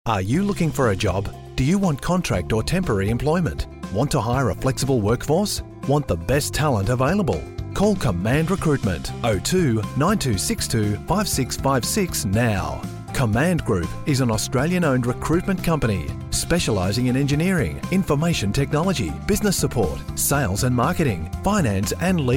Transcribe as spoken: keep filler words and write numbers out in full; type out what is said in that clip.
Are you looking for a job? Do you want contract or temporary employment? Want to hire a flexible workforce? Want the best talent available? Call Command Recruitment oh two nine two six two five six five six now. Command Group is an Australian-owned recruitment company specialising in engineering, information technology, business support, sales and marketing, finance and legal.